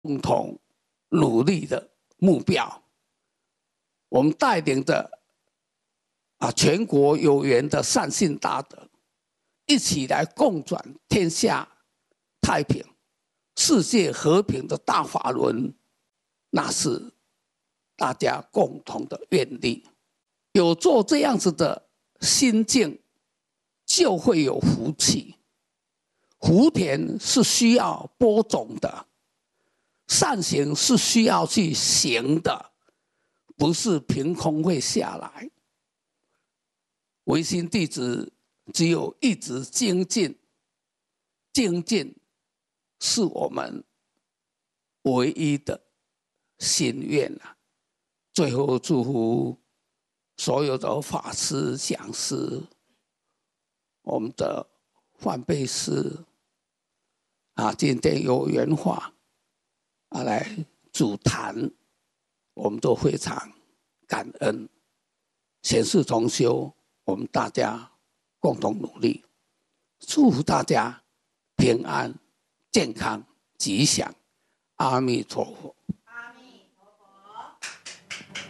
共同努力的目标。我们带领着全国有缘的善信大德，一起来共转天下太平、世界和平的大法轮，那是大家共同的愿力。有做这样子的心境，就会有福气。福田是需要播种的，善行是需要去行的，不是凭空会下来。唯心弟子只有一直精进，精进是我们唯一的心愿啊！最后祝福所有的法师、讲师，我们的梵呗师今天有缘法来主谈，我们都非常感恩。前世同修，我们大家共同努力，祝福大家平安、健康、吉祥。阿弥陀佛。